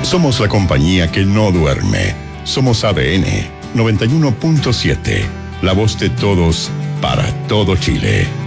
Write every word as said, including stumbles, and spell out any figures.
Somos la compañía que no duerme. Somos A D N noventa y uno punto siete, la voz de todos para todo Chile.